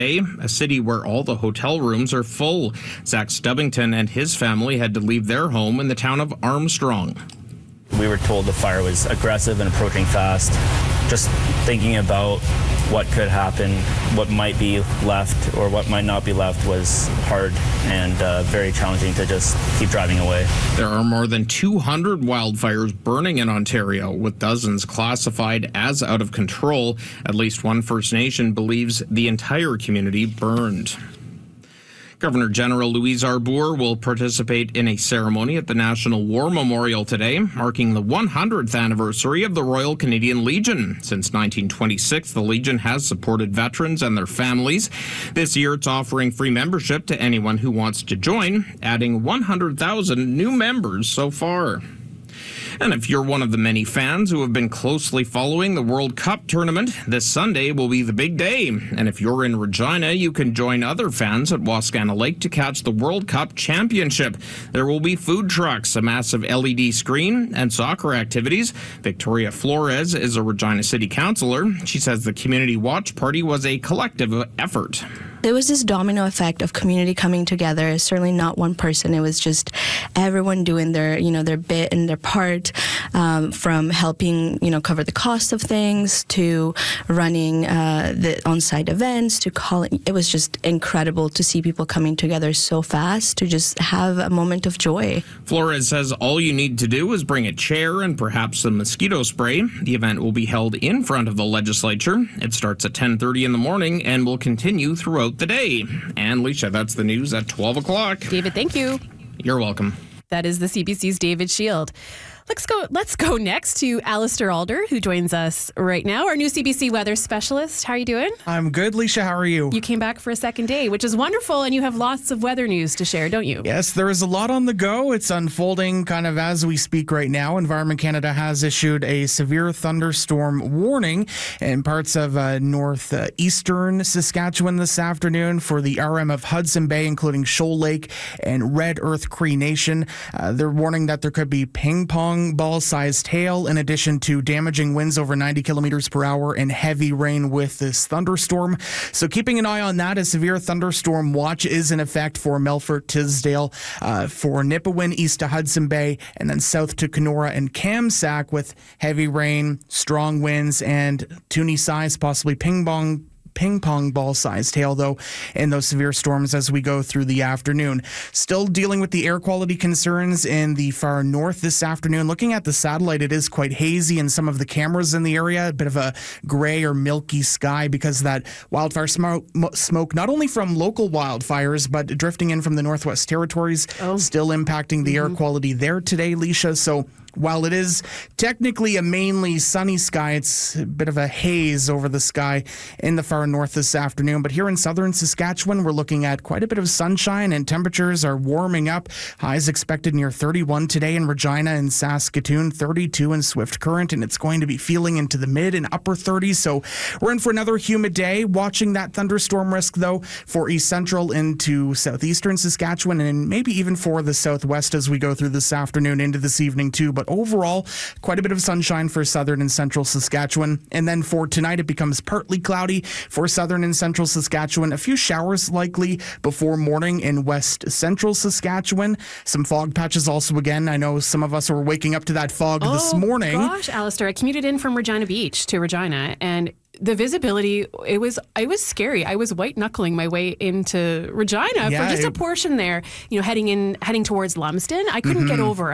a city where all the hotel rooms are full. Zach Stubbington and his family had to leave their home in the town of Armstrong. We were told the fire was aggressive and approaching fast. Just thinking about what could happen, what might be left or what might not be left was hard and very challenging to just keep driving away. There are more than 200 wildfires burning in Ontario, with dozens classified as out of control. At least one First Nation believes the entire community burned. Governor General Louise Arbour will participate in a ceremony at the National War Memorial today, marking the 100th anniversary of the Royal Canadian Legion. Since 1926, the Legion has supported veterans and their families. This year, it's offering free membership to anyone who wants to join, adding 100,000 new members so far. And if you're one of the many fans who have been closely following the World Cup tournament, this Sunday will be the big day. And if you're in Regina, you can join other fans at Wascana Lake to catch the World Cup Championship. There will be food trucks, a massive LED screen, and soccer activities. Victoria Flores is a Regina City Councillor. She says the community watch party was a collective effort. There was this domino effect of community coming together. Certainly not one person. It was just everyone doing their bit and their part, from helping, cover the cost of things to running the on-site events to calling. It was just incredible to see people coming together so fast to just have a moment of joy. Flores says all you need to do is bring a chair and perhaps some mosquito spray. The event will be held in front of the legislature. It starts at 10:30 in the morning and will continue throughout the day. And Leisha, that's the news at 12 o'clock. David, thank you. You're welcome. That is the CBC's David Shield. Let's go next to Alistair Alder, who joins us right now, our new CBC weather specialist. How are you doing? I'm good, Leisha. How are you? You came back for a second day, which is wonderful, and you have lots of weather news to share, don't you? Yes, there is a lot on the go. It's unfolding kind of as we speak right now. Environment Canada has issued a severe thunderstorm warning in parts of northeastern Saskatchewan this afternoon for the RM of Hudson Bay, including Shoal Lake and Red Earth Cree Nation. They're warning that there could be ping-pong ball-sized hail, in addition to damaging winds over 90 kilometers per hour and heavy rain with this thunderstorm. So keeping an eye on that, a severe thunderstorm watch is in effect for Melfort, Tisdale, for Nipawin east to Hudson Bay, and then south to Kenora and Kamsack with heavy rain, strong winds, and toonie size, possibly ping pong ball sized hail, though, in those severe storms as we go through the afternoon. Still dealing with the air quality concerns in the far north this afternoon. Looking at the satellite, it is quite hazy in some of the cameras in the area, a bit of a gray or milky sky because of that wildfire smoke, not only from local wildfires, but drifting in from the Northwest Territories, still impacting the air quality there today, Leisha. So while it is technically a mainly sunny sky, it's a bit of a haze over the sky in the far north this afternoon. But here in southern Saskatchewan, we're looking at quite a bit of sunshine and temperatures are warming up. Highs expected near 31 today in Regina and Saskatoon, 32 in Swift Current, and it's going to be feeling into the mid and upper 30s. So we're in for another humid day. Watching that thunderstorm risk, though, for east central into southeastern Saskatchewan and maybe even for the southwest as we go through this afternoon into this evening, too. But overall, quite a bit of sunshine for southern and central Saskatchewan. And then for tonight, it becomes partly cloudy for southern and central Saskatchewan. A few showers likely before morning in west central Saskatchewan. Some fog patches also again. I know some of us were waking up to that fog this morning. Oh, gosh, Alistair. I commuted in from Regina Beach to Regina, and the visibility, it was scary. I was white knuckling my way into Regina for just a portion there, heading towards Lumsden. I couldn't get over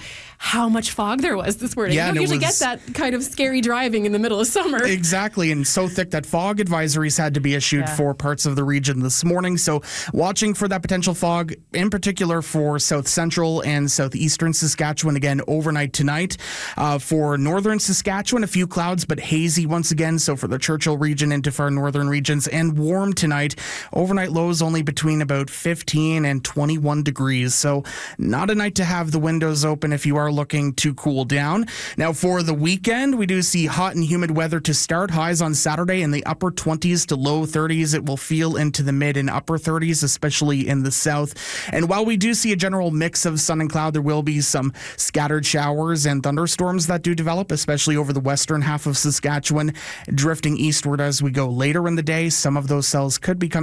how much fog there was this morning. Yeah, you don't usually get that kind of scary driving in the middle of summer. Exactly, and so thick that fog advisories had to be issued for parts of the region this morning. So watching for that potential fog, in particular for south central and southeastern Saskatchewan again overnight tonight. For northern Saskatchewan, a few clouds, but hazy once again. So for the Churchill region into far northern regions, and warm tonight. Overnight lows only between about 15 and 21 degrees. So not a night to have the windows open if you are looking to cool down. Now for the weekend, we do see hot and humid weather to start. Highs on Saturday in the upper 20s to low 30s. It will feel into the mid and upper 30s, especially in the south. And while we do see a general mix of sun and cloud, there will be some scattered showers and thunderstorms that do develop, especially over the western half of Saskatchewan, drifting eastward as we go later in the day. Some of those cells could become